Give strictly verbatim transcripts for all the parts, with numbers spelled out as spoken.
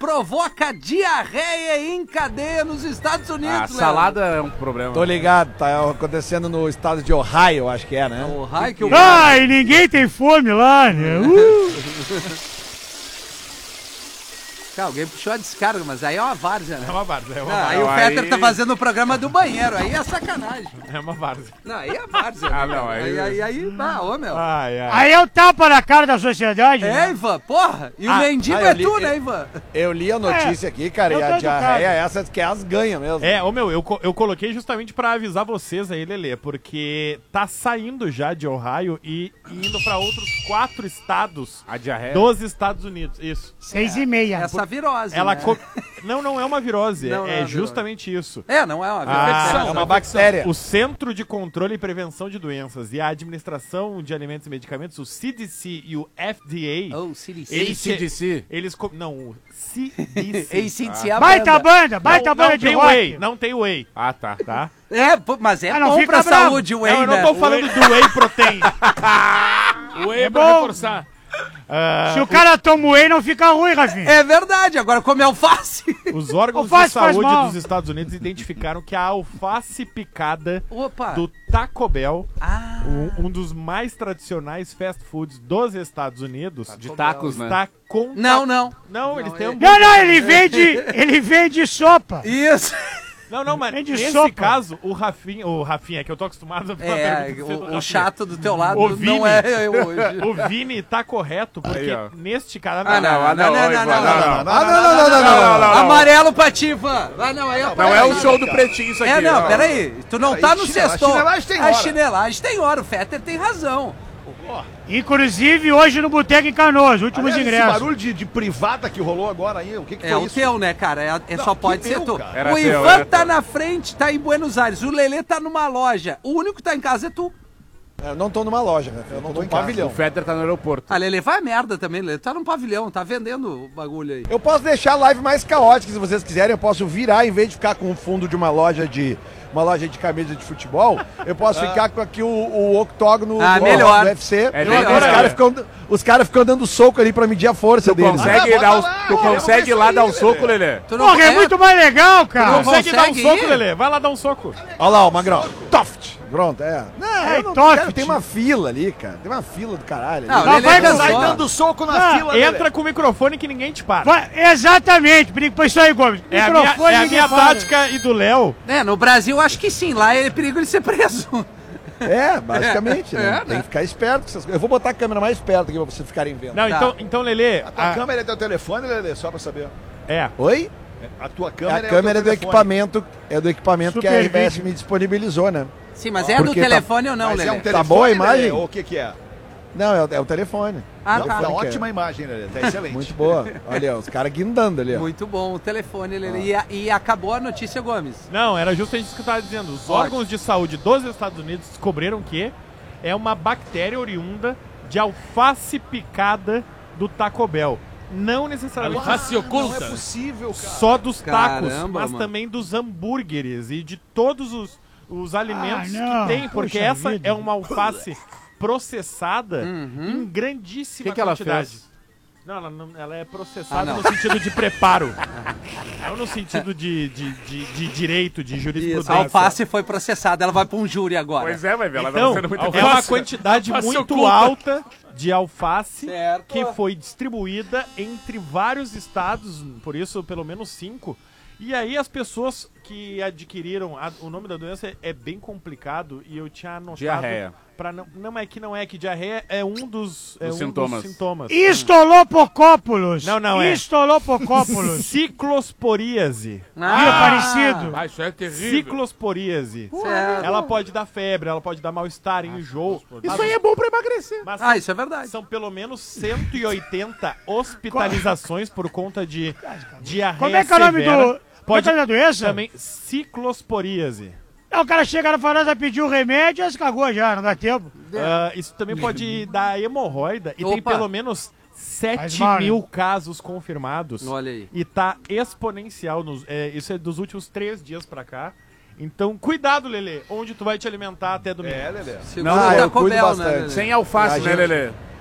provoca diarreia em cadeia nos Estados Unidos, A salada é um problema. Tô ligado, tá acontecendo no estado de Ohio, acho que é, né? Ohio que o... Ai, ninguém tem fome lá, né? Uh. Cara, alguém puxou a descarga, mas aí é uma várzea, né? É uma várzea, é uma Não, várzea. aí o Aí- Fetter tá fazendo o programa do banheiro, aí é sacanagem. É uma várzea. Não, aí é várzea. Ah, né, não, cara? aí- Aí, aí, aí, ah, ô, meu. Ai, ai. Aí é o tapa na cara da sociedade, É, né? Ivan, porra. E o Ah, mendigo ah, eu é li- tu, né, eu- Ivan? Eu li a notícia aqui, cara, eu e tô a diarreia educado. é essa que as ganha mesmo. É, ô meu, eu, co- eu coloquei justamente pra avisar vocês aí, Lelê, porque tá saindo já de Ohio e indo pra outros quatro estados A diarreia. dos Estados Unidos. Isso. Seis e meia. Essa virose, Ela né? co- Não, não é uma virose, Não, não é é uma justamente isso. É, não é uma Ah, virose. É uma bactéria. O Centro de Controle e Prevenção de Doenças e a Administração de Alimentos e Medicamentos, o C D C e o F D A, Oh, C D C. eles, C D C. eles co- não, o C D C. A C D C é a Baita banda. banda, baita não, banda não de tem rock. whey, não tem whey, Ah, tá. tá? É, pô, mas é Ah, não bom fica pra bravo. saúde o whey, Não, eu não né? tô falando do whey protein. O whey é pra bom. reforçar. Ah, Se o cara toma whey, não fica ruim, Rafinha. É verdade, agora come alface. os órgãos de Alface faz saúde mal. dos Estados Unidos identificaram que a alface picada Opa. do Taco Bell, Ah, um, um dos mais tradicionais fast foods dos Estados Unidos, De tacos, né? está com... não, não. Não, eles têm é- hambúrguer. Não, não, ele vende, ele vende sopa. Isso. Não, não, mas Vem de nesse sopa. caso, o Rafinha, o Rafinha, que eu tô acostumado a falar É, pergunta do o, o Rafinha. chato do teu lado O Vini. não é eu hoje. O Vini tá correto, porque Aí, ó. neste cara... Ah, não, ah, não, não, não, não, Ivan, não, não, não. Ah, não, não, não, não, não, não. Amarelo pra ti, Ivan. Ah, não, aí eu Não é o show do Pretinho isso aqui. É, não, ó. peraí. Tu não tá no chinela- sextou. chinelagem tem A hora. chinelagem tem hora. O Fetter tem razão. Inclusive, hoje no Boteco em Canoas, últimos Aliás, esse ingressos. barulho de, de privada que rolou agora aí, o que, que É foi o isso? teu, né, cara? É, é só que pode ser meu, tu. cara. Era O teu, Ivan era tá teu. na frente, tá em Buenos Aires. O Lelê tá numa loja. O único que tá em casa é tu. Eu não tô numa loja, né? Eu não tô num pavilhão. O Fetter tá no aeroporto. Ah, Lelê, vai a merda também, Lelê. Tá num pavilhão, tá vendendo o bagulho aí. Eu posso deixar a live mais caótica, se vocês quiserem. Eu posso virar, em vez de ficar com o fundo de uma loja de uma loja de camisa de futebol, eu posso ficar com aqui o, o octógono Ah, do, melhor. do U F C. É E melhor, os né? caras ficam, os cara ficam dando soco ali pra medir a força Tu deles. consegue, Ah, dar bota os- lá, tu ó, consegue eu lá dar um comecei, soco, Lelê? Tu não Porra, é muito mais legal, cara. Não Consegue dar um consegue soco, ir? Lelê? Vai lá dar um soco. Olha lá, o Magrão. Toft. Pronto, é. Não, Ei, eu não, Toft. cara, tem uma fila ali, cara. Tem uma fila do caralho. Não, ali. o Lelê vai cansou. Sai dando soco na Ah, fila, Lelê. Entra com o microfone que ninguém te para. Vai- exatamente, perigo pra isso aí, Gomes. É a minha, Microfone, é a ninguém minha fala. tática e do Léo. É, no Brasil acho que sim. Lá é perigo de ser preso. É, basicamente, É, né? é, Tem né? que ficar esperto com essas coisas. Eu vou botar a câmera mais perto aqui pra vocês ficarem vendo. Não, Tá. então, então, Lelê. A tua a- câmera é teu telefone, Lelê? Só pra saber. É. Oi? A tua É câmera a câmera é é o do teu telefone. equipamento, é do equipamento que a Super R B S vídeo. me disponibilizou, né? Sim, mas é do Porque tá- telefone ou não, Mas Lelê? é um telefone, boa a imagem? Lelê, ou o que que é? Não, é o, é o telefone. Ah, Não, tá. tá que é. ótima imagem, Lelê. Tá excelente. Muito boa. Olha, os caras guindando ali, ó. Muito bom o telefone, Lelê. E, a- e acabou a notícia, Gomes. Não, era justamente isso que eu estava dizendo. Os Ótimo. órgãos de saúde dos Estados Unidos descobriram que é uma bactéria oriunda de alface picada do Taco Bell. Não necessariamente Alface Não é oculta. possível, cara. só dos tacos, Caramba, mas mano. também dos hambúrgueres e de todos os, os alimentos Ah, não. que tem, porque Puxa essa vida. é uma alface processada Uhum. em grandíssima Que que ela quantidade. fez? Não, ela, não- ela é processada Ah, não. no sentido de preparo. Não no sentido de, de, de, de direito, de Isso, jurisprudência. a alface foi processada, ela vai pra um júri agora. Pois é, vai ver. Ela Então, tá sendo muito é uma quantidade alface muito oculta. alta de alface Certo. que foi distribuída entre vários estados, por isso pelo menos cinco. E aí as pessoas que adquiriram a- o nome da doença é, é bem complicado e eu tinha anotado Diarreia. para não, não é que não é que diarreia é um dos, é Dos um sintomas. dos sintomas. Istolopocópulos. Não, não é. Istolopocópulos. Ciclosporíase. Ah, parecido. Ah, isso é terrível. Ciclosporíase. Certo. Ela pode dar febre, ela pode dar mal-estar, enjoo. Isso aí é bom pra emagrecer. Mas Ah, isso é verdade. são pelo menos cento e oitenta hospitalizações por conta de diarreia Como é que é o nome severa. do... Pode Como é que é a doença? também ciclosporíase. Não, o cara chega na farmácia, pediu o remédio, já se cagou já, não dá tempo. Ah, isso também pode dar hemorroida e tem Opa. pelo menos Faz sete mal, mil né? casos confirmados. Olha aí. E tá exponencial. Nos, é, isso é dos últimos três dias pra cá. Então, cuidado, Lelê, onde tu vai te alimentar até domingo. É, Lelê. Segundo Ah, o eu Taco cuido Bell, bastante. né, Lelê? Sem alface, A né, gente- Lelê?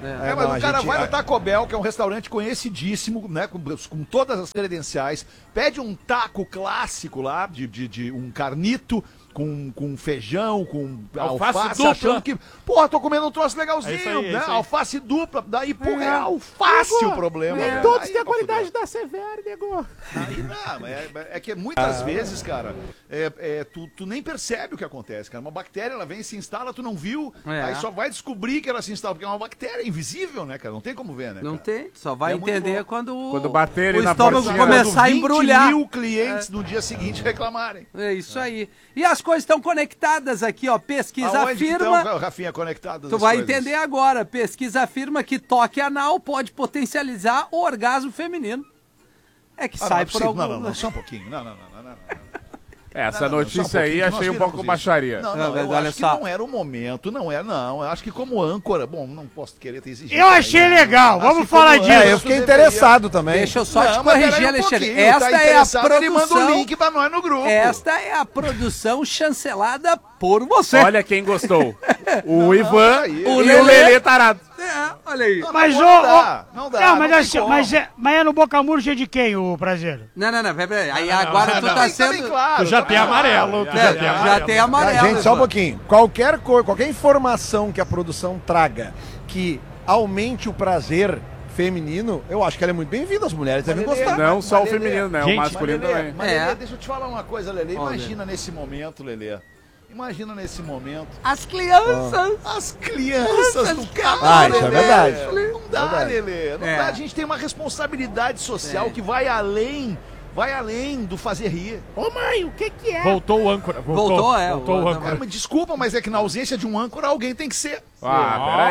É, É, mas não, o a cara gente- vai a- no Taco Bell, que é um restaurante conhecidíssimo, né? Com, com todas as credenciais, pede um taco clássico lá, de, de, de um carnito. Com, com feijão, com Alface alface, dupla. achando que, porra, tô comendo um troço legalzinho, É isso aí, é né? isso aí. Alface dupla, daí, porra, é alface o problema. velho. Todos Aí têm é a pra qualidade da Severo, nego. Aí não, é, é que muitas vezes, cara, é, é, tu, tu nem percebe o que acontece, cara. Uma bactéria, ela vem e se instala, tu não viu, É. aí só vai descobrir que ela se instala, porque é uma bactéria invisível, né, cara? Não tem como ver, né? Não cara? tem, só vai É muito entender louco. quando, o- Quando baterem o na estômago portinha. começar a Quando embrulhar. vinte mil clientes no dia seguinte reclamarem. É isso aí. E as coisas estão conectadas aqui, ó. Pesquisa Aonde que afirma. estão, Rafinha, conectadas Tu as vai coisas? entender agora. Pesquisa afirma que toque anal pode potencializar o orgasmo feminino. É que Ah, não, sai é por possível. algum... Não, não, não, só um pouquinho. Não, não, não, não, não, não. Essa Não, não, não, notícia só um aí pouquinho, achei nós um pouco vimos baixaria. isso. Não, Não, não, mas eu olha acho só. que não era o momento, não é, não. Eu acho que como âncora, bom, não posso querer ter exigido. Eu achei legal, Acho vamos que falar como disso. É, eu fiquei interessado também. Deixa eu só Não, te mas peraí corrigir, um Alexandre. pouquinho, Esta tá é a interessado, ele manda o produção... link pra nós no grupo. Esta é a produção chancelada por você. Olha quem gostou. O Ivan aí. e O o Lelê. Lelê tarado. É, olha aí. Não, Mas, não, ô, não ô, dá, não dá, não, não mas, tem assim, como. mas, é, mas é no boca murcha de quem, o prazer? Não, não, não, peraí. Aí não, agora não, tu não. tá Tem que tá bem sendo... claro, Tu já tá tem bem claro. amarelo, tu É, já tem já amarelo. tem Tá, amarelo. gente, só um Ivan. pouquinho. Qualquer, co- qualquer informação que a produção traga que aumente o prazer feminino, eu acho que ela é muito bem-vinda. As mulheres devem Lelê, gostar. Não só o Mas, Lelê, feminino, né? O gente, masculino Mas, Lelê, também. mas, É. Lelê, deixa eu te falar uma coisa, Lelê. Olha. Imagina nesse momento, Lelê. Imagina nesse momento. As crianças... As crianças do carro. Ah, isso é Lelê. verdade. Não dá, Verdade. Lelê. Não É. dá. A gente tem uma responsabilidade social É. que vai além. Vai além do fazer rir. Ô mãe, o que que é? Voltou o âncora. Voltou, Voltou, é, Voltou o voltou. âncora. É, mas desculpa, mas é que na ausência de um âncora alguém tem que ser. Ah,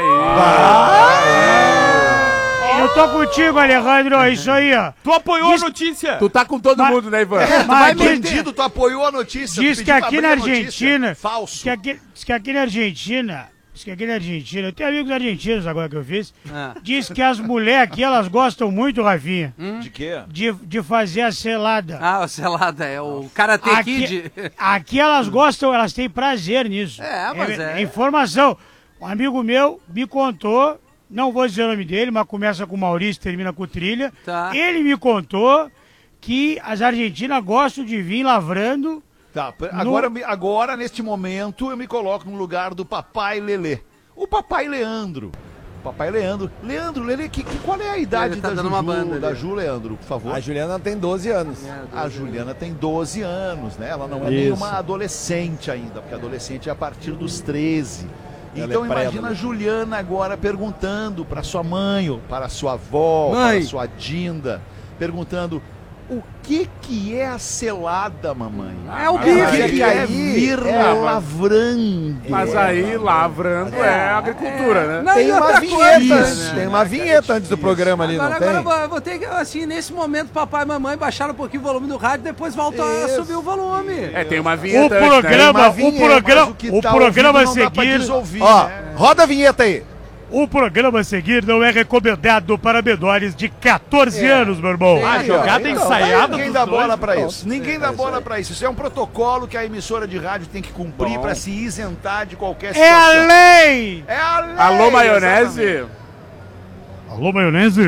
peraí. Eu tô contigo, Alejandro, é isso aí, ó. Tu apoiou Diz- a notícia. Tu tá com todo Mas- mundo, né, Ivan? Mas Vai diz- bandido, tu apoiou a notícia. Diz tu que pediu pra aqui abrir na a notícia. Argentina. Falso. Que aqui, diz que aqui na Argentina. Diz que aqui na Argentina. Eu tenho amigos argentinos agora que eu fiz. Ah. Diz que as mulheres aqui, elas gostam muito, Rafinha, De quê? de, de fazer a selada. Ah, o selada, é o Karate Kid. Aqui, aqui elas gostam, elas têm prazer nisso. É, mas é. Informação. Um amigo meu me contou, não vou dizer o nome dele, mas começa com Maurício, termina com Trilha. Tá. Ele me contou que as argentinas gostam de vir lavrando. Tá, p- agora, me- agora, neste momento, eu me coloco no lugar do papai Lelê. O papai Leandro. Papai Leandro. Leandro, Lelê, que, que- qual é a idade Ele tá da, dando Juju, uma banda da ali. Ju, Leandro, por favor? A Juliana tem doze anos. A Juliana tem doze anos, né? Ela não é Isso. nenhuma adolescente ainda, porque adolescente é a partir dos treze. Ela Então é imagina pré-adolescente. a Juliana agora perguntando para sua mãe, ou para sua avó, Mãe. para sua Dinda, perguntando: o que que é a selada, mamãe? É o O bife. que, que é vir É, mas- lavrando? Mas aí, lavrando, é agricultura, né? Não, Tem e uma outra vinheta, coisa, tem uma vinheta antes do programa ali, Agora, não agora tem? eu vou- eu vou ter que, assim, nesse momento, papai e mamãe baixaram um pouquinho o volume do rádio, depois voltam a Isso. subir o volume. É, tem uma O vinheta antes, programa, Uma o vinheta, programa, Mas que o tá programa a ouvindo não dá pra seguir, desouvir, Ó, né? roda a vinheta aí. o programa a seguir não é recomendado para menores de quatorze anos, meu irmão. Sim. Ah, Aí, ó, jogada então, ensaiada Ninguém dos dá dois. bola pra então. isso. Ninguém dá bola pra isso. Isso é um protocolo que a emissora de rádio tem que cumprir Bom. pra se isentar de qualquer É situação. a lei! É a lei! Alô, maionese? exatamente. Alô, maionese?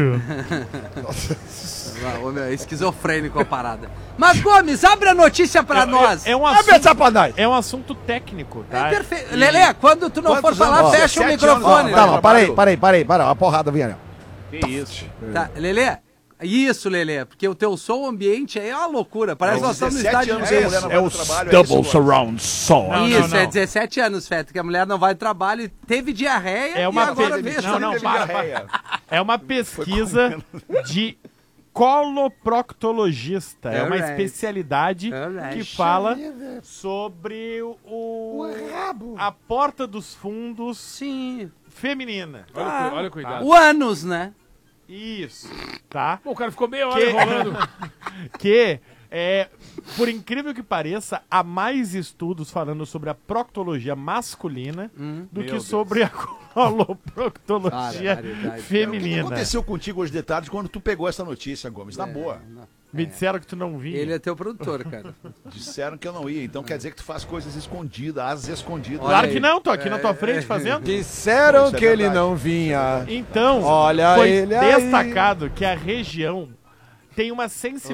Ah, ô, meu, é esquizofrênico a parada. Mas, Gomes, abre a notícia pra nós. É, é um Abre assunto, essa pra nós. é um assunto técnico, É tá? perfeito. Lelê, quando tu não Quantos for falar, anos? fecha o dezessete anos, microfone. ó, né? Tá, mas parei, parei, parei, parei. A porrada vinha ali. Que isso. Tá, Lelê, isso, Lelê, porque o teu som ambiente aí é uma loucura. Parece que nós estamos no dezessete estádio anos de que a vez. mulher não vai É pro o trabalho, é Double isso, Surround Sound. Não, Isso, não, é não. dezessete anos, Feto, que a mulher não vai pro trabalho e teve diarreia É uma e agora pe- veio Não, não, teve para, diarreia. É uma pesquisa de coloproctologista. É uma Alright. especialidade Alright. que fala sobre o, o- a porta dos fundos Sim. feminina. Olha, Ah. cu- olha o cuidado. O ânus, né? Isso, tá? Pô, o cara ficou meia hora Que- enrolando. Que É, por incrível que pareça, há mais estudos falando sobre a proctologia masculina hum, do que Deus. sobre a coloproctologia feminina. O que aconteceu contigo hoje de tarde quando tu pegou essa notícia, Gomes? Na É, boa. não. Me disseram que tu não vinha. Ele é teu produtor, cara. Disseram que eu não ia, então quer dizer que tu faz coisas escondidas, às escondidas. Olha Claro aí. que não, tô aqui na tua frente fazendo. Disseram Isso é que ele verdade. não vinha. Então, Olha foi ele aí. destacado que a região tem uma sensibilidade